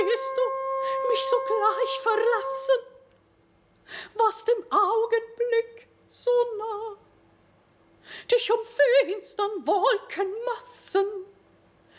du mich sogleich verlassen, was dem Augenblick so nah dich finstern Wolkenmassen